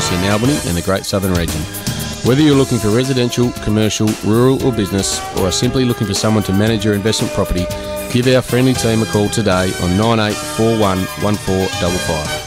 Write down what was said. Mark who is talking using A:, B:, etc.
A: office in Albany and the Great Southern Region. Whether you're looking for residential, commercial, rural or business, or are simply looking for someone to manage your investment property, give our friendly team a call today on 9841 1455.